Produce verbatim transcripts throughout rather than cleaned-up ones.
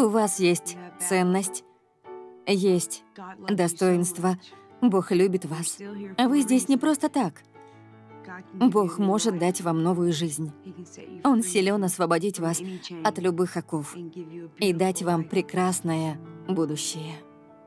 У вас есть ценность, есть достоинство. Бог любит вас. А вы здесь не просто так. Бог может дать вам новую жизнь. Он силен освободить вас от любых оков и дать вам прекрасное будущее.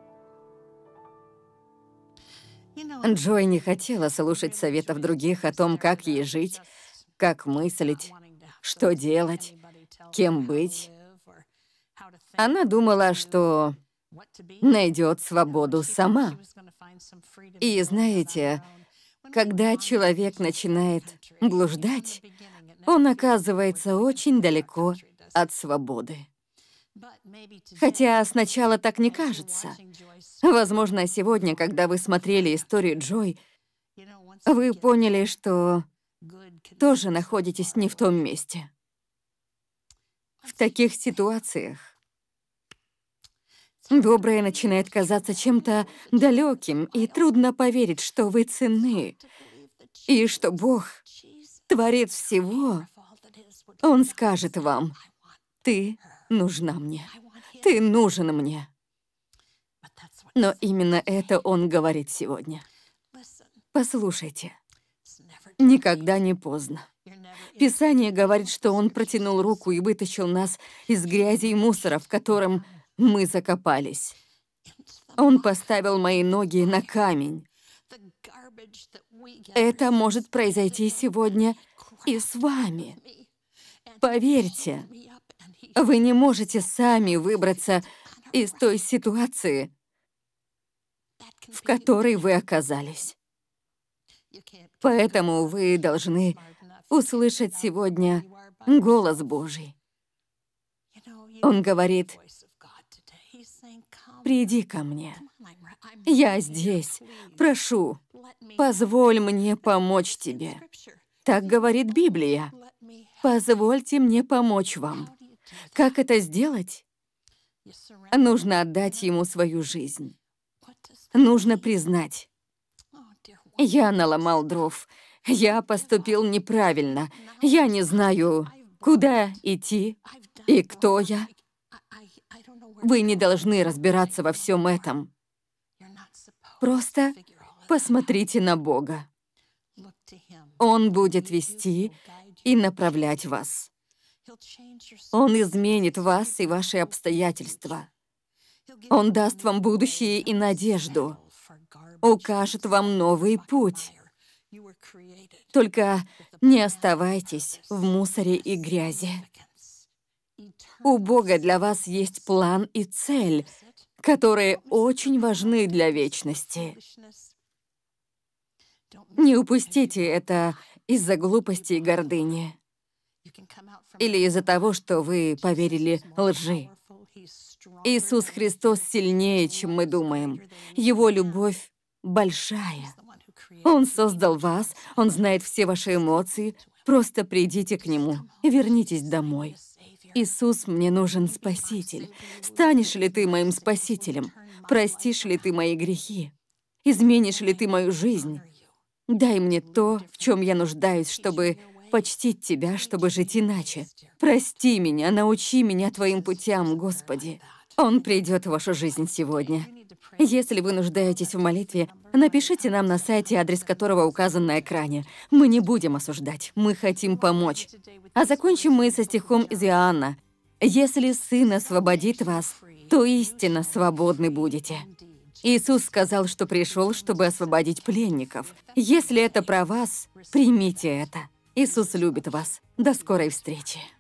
Джой не хотела слушать советов других о том, как ей жить, как мыслить, что делать, кем быть. Она думала, что найдет свободу сама. И знаете, когда человек начинает блуждать, он оказывается очень далеко от свободы. Хотя сначала так не кажется. Возможно, сегодня, когда вы смотрели историю Джой, вы поняли, что тоже находитесь не в том месте. В таких ситуациях доброе начинает казаться чем-то далеким, и трудно поверить, что вы ценны, и что Бог, Творец всего, Он скажет вам: «Ты нужна мне, ты нужен мне». Но именно это Он говорит сегодня. Послушайте, никогда не поздно. Писание говорит, что Он протянул руку и вытащил нас из грязи и мусора, в котором мы закопались. Он поставил мои ноги на камень. Это может произойти сегодня и с вами. Поверьте, вы не можете сами выбраться из той ситуации, в которой вы оказались. Поэтому вы должны услышать сегодня голос Божий. Он говорит: «Приди ко мне. Я здесь. Прошу, позволь мне помочь тебе». Так говорит Библия. Позвольте мне помочь вам. Как это сделать? Нужно отдать Ему свою жизнь. Нужно признать: я наломал дров, я поступил неправильно, я не знаю, куда идти и кто я. Вы не должны разбираться во всем этом. Просто посмотрите на Бога. Он будет вести и направлять вас. Он изменит вас и ваши обстоятельства. Он даст вам будущее и надежду, укажет вам новый путь. Только не оставайтесь в мусоре и грязи. У Бога для вас есть план и цель, которые очень важны для вечности. Не упустите это из-за глупости и гордыни. Или из-за того, что вы поверили лжи. Иисус Христос сильнее, чем мы думаем. Его любовь большая. Он создал вас, Он знает все ваши эмоции. Просто придите к Нему, вернитесь домой. Иисус, мне нужен Спаситель. Станешь ли ты моим Спасителем? Простишь ли ты мои грехи? Изменишь ли ты мою жизнь? Дай мне то, в чем я нуждаюсь, чтобы почтить Тебя, чтобы жить иначе. Прости меня, научи меня Твоим путям, Господи. Он придет в вашу жизнь сегодня. Если вы нуждаетесь в молитве, напишите нам на сайте, адрес которого указан на экране. Мы не будем осуждать, мы хотим помочь. А закончим мы со стихом из Иоанна. «Если Сын освободит вас, то истинно свободны будете». Иисус сказал, что пришел, чтобы освободить пленников. Если это про вас, примите это. Иисус любит вас. До скорой встречи.